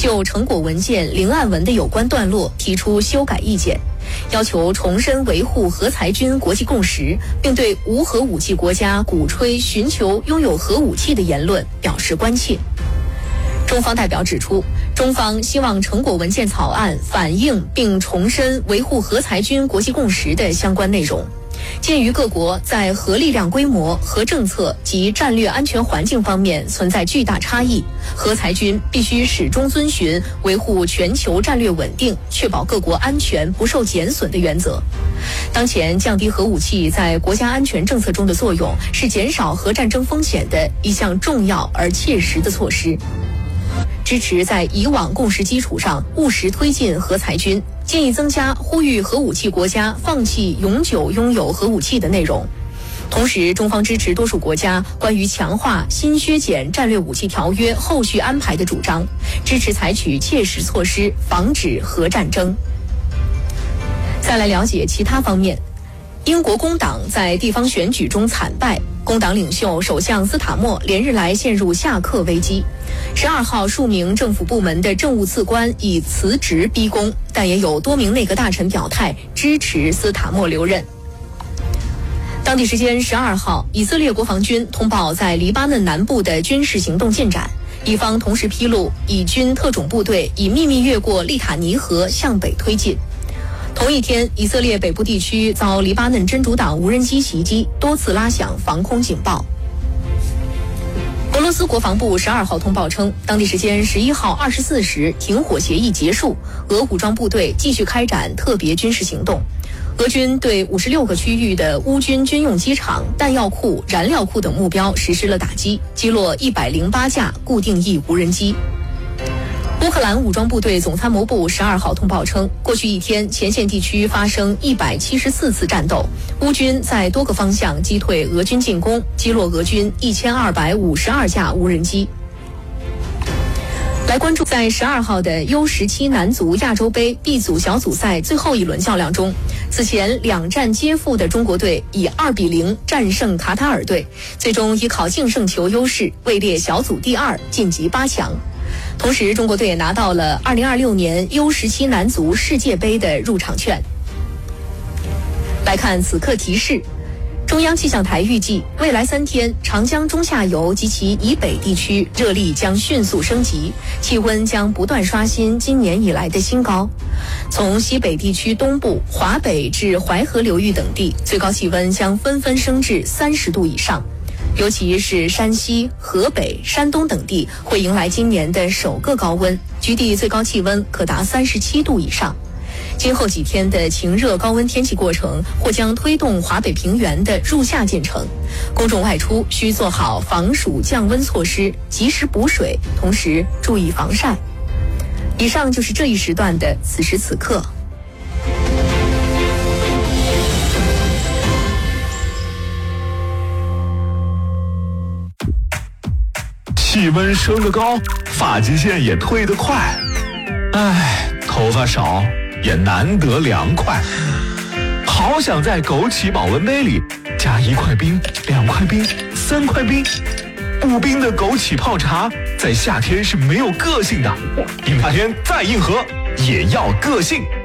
就成果文件临案文的有关段落提出修改意见，要求重申维护核裁军国际共识，并对无核武器国家鼓吹寻求拥有核武器的言论表示关切。中方代表指出，中方希望成果文件草案反映并重申维护核裁军国际共识的相关内容。鉴于各国在核力量规模、核政策及战略安全环境方面存在巨大差异，核裁军必须始终遵循维护全球战略稳定、确保各国安全不受减损的原则。当前降低核武器在国家安全政策中的作用，是减少核战争风险的一项重要而切实的措施。支持在以往共识基础上务实推进核裁军，建议增加呼吁核武器国家放弃永久拥有核武器的内容。同时，中方支持多数国家关于强化新削减战略武器条约后续安排的主张，支持采取切实措施防止核战争。再来了解其他方面，英国工党在地方选举中惨败，工党领袖首相斯塔默连日来陷入下课危机。12号，数名政府部门的政务次官以辞职逼宫，但也有多名内阁大臣表态支持斯塔默留任。当地时间12号，以色列国防军通报在黎巴嫩南部的军事行动进展，一方同时披露以军特种部队已秘密越过利塔尼河向北推进。同一天，以色列北部地区遭黎巴嫩真主党无人机袭击，多次拉响防空警报。俄罗斯国防部12号通报称，当地时间11号24时，停火协议结束，俄武装部队继续开展特别军事行动。俄军对56个区域的乌军军用机场、弹药库、燃料库等目标实施了打击，击落108架固定翼无人机。乌克兰武装部队总参谋部12号通报称，过去一天前线地区发生174次战斗，乌军在多个方向击退俄军进攻，击落俄军1252架无人机。来关注在12号的 U17 男足亚洲杯 B 组小组赛最后一轮较量中，此前2战皆负的中国队以2-0战胜卡塔尔队，最终依靠净胜球优势位列小组第2，晋级8强。同时，中国队也拿到了2026年 U17 男足世界杯的入场券。来看此刻提示，中央气象台预计，未来3天，长江中下游及其以北地区热力将迅速升级，气温将不断刷新今年以来的新高。从西北地区东部、华北至淮河流域等地，最高气温将纷纷升至30度以上。尤其是山西、河北、山东等地会迎来今年的首个高温，局地最高气温可达37度以上。今后几天的晴热高温天气过程或将推动华北平原的入夏进程，公众外出需做好防暑降温措施，及时补水，同时注意防晒。以上就是这一时段的此时此刻。 气温升得高，发际线也退得快，头发少也难得凉快。好想在枸杞保温杯里加1块冰、2块冰、3块冰。不冰的枸杞泡茶在夏天是没有个性的，比夏天再硬核也要个性。